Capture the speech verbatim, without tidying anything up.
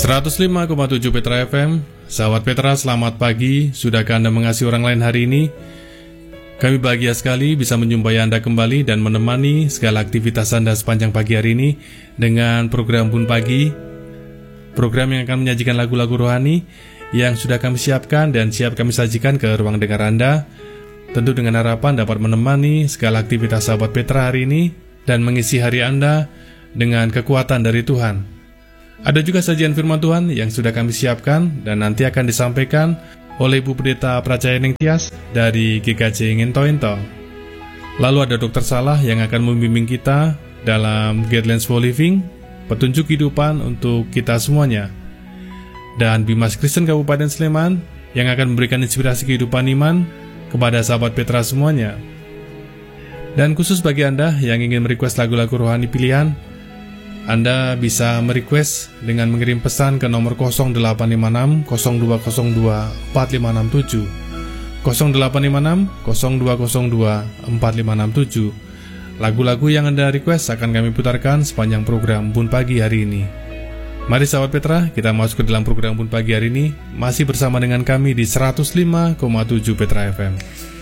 seratus lima koma tujuh Petra F M. Sahabat Petra, selamat pagi. Sudahkah Anda mengasihi orang lain hari ini? Kami bahagia sekali bisa menjumpai Anda kembali dan menemani segala aktivitas Anda sepanjang pagi hari ini dengan program Bun Pagi, program yang akan menyajikan lagu-lagu rohani yang sudah kami siapkan dan siap kami sajikan ke ruang dengar Anda, tentu dengan harapan dapat menemani segala aktivitas sahabat Petra hari ini dan mengisi hari Anda dengan kekuatan dari Tuhan. Ada juga sajian firman Tuhan yang sudah kami siapkan dan nanti akan disampaikan oleh Ibu Pendeta Pracaya Ningtyas dari G K J Nginto-Into. Lalu ada Dokter Salah yang akan membimbing kita dalam Guidelines for Living, petunjuk kehidupan untuk kita semuanya. Dan Bimas Kristen Kabupaten Sleman yang akan memberikan inspirasi kehidupan iman kepada sahabat Petra semuanya. Dan khusus bagi Anda yang ingin merequest lagu-lagu rohani pilihan, Anda bisa merequest dengan mengirim pesan ke nomor nol delapan lima enam nol dua nol dua empat lima enam tujuh nol delapan lima enam nol dua nol dua empat lima enam tujuh. Lagu-lagu yang Anda request akan kami putarkan sepanjang program Bun Pagi hari ini. Mari sahabat Petra, kita masuk ke dalam program Bun Pagi hari ini, masih bersama dengan kami di seratus lima koma tujuh Petra F M.